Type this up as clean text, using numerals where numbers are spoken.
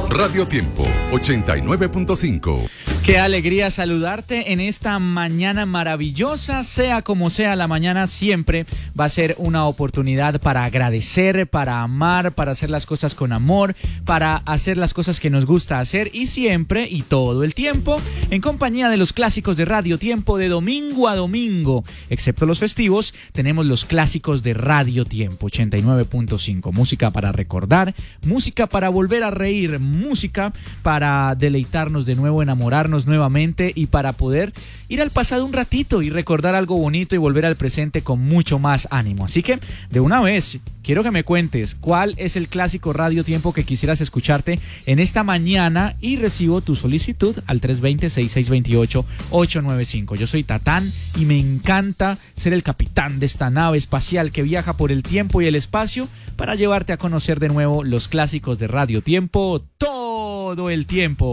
Radio Tiempo 89.5. Qué alegría saludarte en esta mañana maravillosa. Sea como sea la mañana, siempre va a ser una oportunidad para agradecer, para amar, para hacer las cosas con amor, para hacer las cosas que nos gusta hacer y siempre y todo el tiempo en compañía de los clásicos de Radio Tiempo de domingo a domingo. Excepto los festivos, tenemos los clásicos de Radio Tiempo 89.5. Música para recordar, música para volver a reír, música para deleitarnos de nuevo, enamorarnos nuevamente y para poder ir al pasado un ratito y recordar algo bonito y volver al presente con mucho más ánimo. Así que, de una vez, quiero que me cuentes cuál es el clásico Radio Tiempo que quisieras escucharte en esta mañana y recibo tu solicitud al 320-6628-895. Yo soy Tatán y me encanta ser el capitán de esta nave espacial que viaja por el tiempo y el espacio para llevarte a conocer de nuevo los clásicos de Radio Tiempo todo el tiempo.